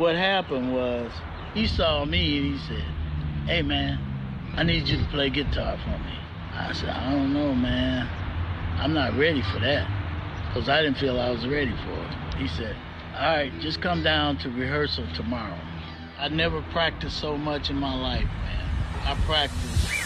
what happened was he saw me and he said, "Hey, man, I need you to play guitar for me." I said, "I don't know, man. I'm not ready for that," because I didn't feel I was ready for it. He said, "All right, just come down to rehearsal tomorrow." I never practiced so much in my life, man. I practiced